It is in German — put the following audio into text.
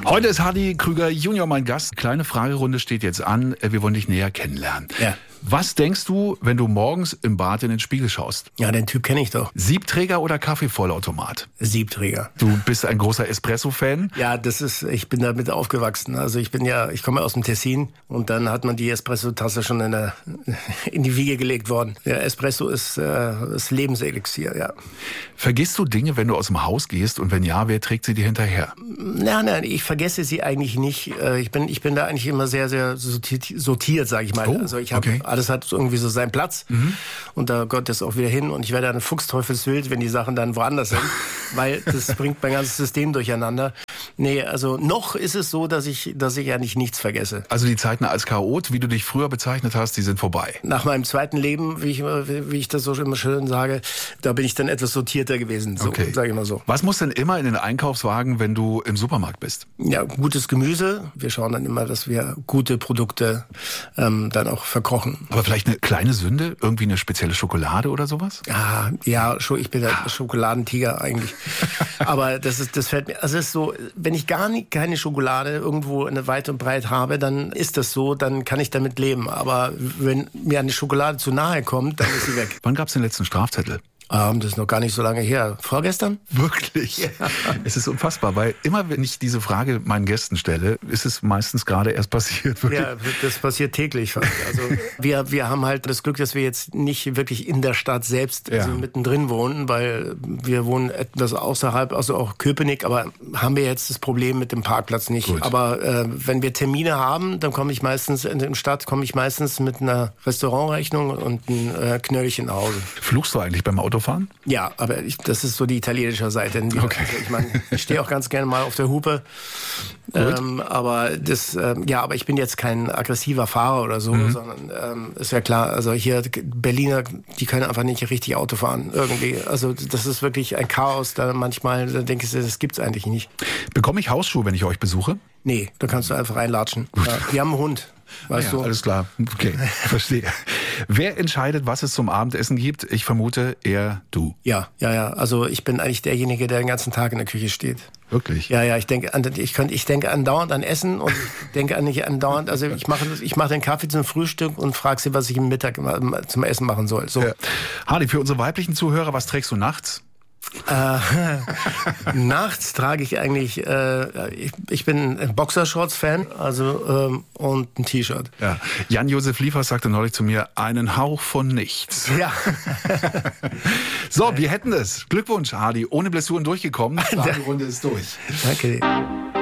Heute ist Hardy Krüger Junior mein Gast. Kleine Fragerunde steht jetzt an. Wir wollen dich näher kennenlernen. Ja. Was denkst du, wenn du morgens im Bad in den Spiegel schaust? Ja, den Typ kenne ich doch. Siebträger oder Kaffeevollautomat? Siebträger. Du bist ein großer Espresso-Fan? Ja, ich bin damit aufgewachsen. Also ich komme aus dem Tessin und dann hat man die Espresso-Tasse schon in die Wiege gelegt worden. Der Espresso ist das Lebenselixier, ja. Vergisst du Dinge, wenn du aus dem Haus gehst und wenn ja, wer trägt sie dir hinterher? Nein, ich vergesse sie eigentlich nicht. Ich bin da eigentlich immer sehr, sehr sortiert, sage ich mal. Oh, also ich habe okay. Alles hat irgendwie so seinen Platz und da gehört das auch wieder hin und ich werde ein Fuchsteufelswild, wenn die Sachen dann woanders sind, weil das bringt mein ganzes System durcheinander. Nee, also noch ist es so, dass ich ja nichts vergesse. Also die Zeiten als Chaot, wie du dich früher bezeichnet hast, die sind vorbei. Nach meinem zweiten Leben, wie ich das so immer schön sage, da bin ich dann etwas sortierter gewesen, so, Okay. sage ich mal so. Was muss denn immer in den Einkaufswagen, wenn du im Supermarkt bist? Ja, gutes Gemüse. Wir schauen dann immer, dass wir gute Produkte dann auch verkochen. Aber vielleicht eine kleine Sünde? Irgendwie eine spezielle Schokolade oder sowas? Ja, ich bin der Schokoladentiger eigentlich. Aber das fällt mir, also es ist so, wenn ich keine Schokolade irgendwo weit und breit habe, dann ist das so, dann kann ich damit leben. Aber wenn mir eine Schokolade zu nahe kommt, dann ist sie weg. Wann gab's den letzten Strafzettel? Das ist noch gar nicht so lange her. Vorgestern? Wirklich? Ja. Es ist unfassbar, weil immer, wenn ich diese Frage meinen Gästen stelle, ist es meistens gerade erst passiert. Wirklich. Ja, das passiert täglich. Also wir haben halt das Glück, dass wir jetzt nicht wirklich in der Stadt selbst mittendrin wohnen, weil wir wohnen etwas außerhalb, also auch Köpenick, aber haben wir jetzt das Problem mit dem Parkplatz nicht. Gut. Aber wenn wir Termine haben, dann komme ich meistens mit einer Restaurantrechnung und einem Knöllchen nach Hause. Fluchst du eigentlich beim Autofahren? Ja, aber das ist so die italienische Seite. Okay. Also ich meine, ich stehe auch ganz gerne mal auf der Hupe. Aber ich bin jetzt kein aggressiver Fahrer oder so, sondern ist ja klar, also hier Berliner, die können einfach nicht richtig Auto fahren irgendwie. Also das ist wirklich ein Chaos, da denke ich, das gibt's eigentlich nicht. Bekomme ich Hausschuhe, wenn ich euch besuche? Nee, da kannst du einfach reinlatschen. Ja, wir haben einen Hund. Weißt du? Alles klar. Okay, verstehe. Wer entscheidet, was es zum Abendessen gibt? Ich vermute eher du. Ja. Also ich bin eigentlich derjenige, der den ganzen Tag in der Küche steht. Wirklich? Ja, ich denke andauernd an Essen und ich denke nicht andauernd, also ich mache den Kaffee zum Frühstück und frage sie, was ich am Mittag zum Essen machen soll. So. Ja. Hardy, für unsere weiblichen Zuhörer, was trägst du nachts? Nachts trage ich eigentlich, ich bin ein Boxershorts-Fan, also und ein T-Shirt. Ja. Jan-Josef Liefers sagte neulich zu mir, einen Hauch von nichts. Ja. So, wir hätten es. Glückwunsch, Hardy. Ohne Blessuren durchgekommen. Die Runde ist durch. Danke.